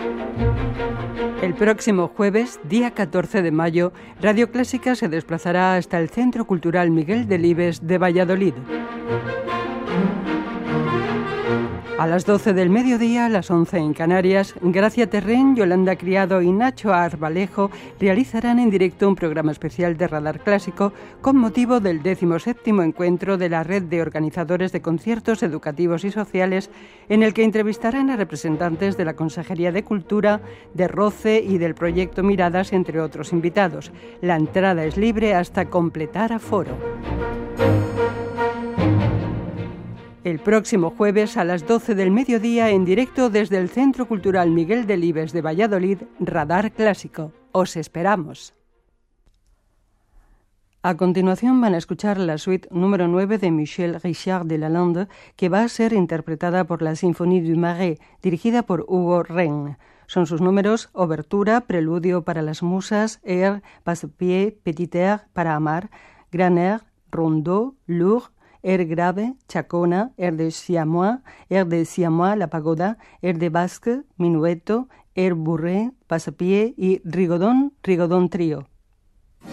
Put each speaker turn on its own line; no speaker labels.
El próximo jueves, día 14 de mayo, Radio Clásica se desplazará hasta el Centro Cultural Miguel Delibes de Valladolid. A las 12 del mediodía, a las 11 en Canarias, Gracia Terrén, Yolanda Criado y Nacho Arbalejo realizarán en directo un programa especial de Radar Clásico con motivo del 17º encuentro de la Red de Organizadores de Conciertos Educativos y Sociales, en el que entrevistarán a representantes de la Consejería de Cultura, de ROCE y del proyecto Miradas, entre otros invitados. La entrada es libre hasta completar aforo. El próximo jueves a las 12 del mediodía, en directo desde el Centro Cultural Miguel Delibes de Valladolid, Radar Clásico. Os esperamos. A continuación van a escuchar la suite número 9 de Michel Richard de Lalande, que va a ser interpretada por la Symphonie du Marais, dirigida por Hugo Rennes. Son sus números: Obertura, Preludio para las Musas, Air, Passe-Pied, Petit Air para amar, Grand Air, Rondeau, Lourdes, Air grave, Chacona, Air de Siamois, La Pagoda, Air de Basque, Minueto, Air bourré, Passe-Pied y Rigodon Trío.